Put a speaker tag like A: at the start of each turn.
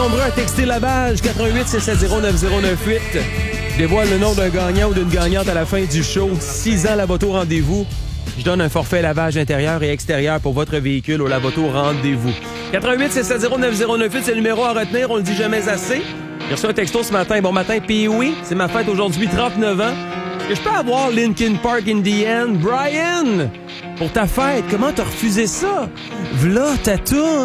A: nombreux à texter lavage 88-670-9098. Je dévoile le nom d'un gagnant ou d'une gagnante à la fin du show. 6 ans Lavoto Rendez-vous. Je donne un forfait lavage intérieur et extérieur pour votre véhicule au Lavoto Rendez-vous. 88-670-9098, c'est le numéro à retenir. On le dit jamais assez. J'ai reçu un texto ce matin. Bon matin, puis oui, c'est ma fête aujourd'hui, 39 ans. Est-ce que je peux avoir Linkin Park in the End? Brian, pour ta fête, comment t'as refusé ça? V'là ta toune.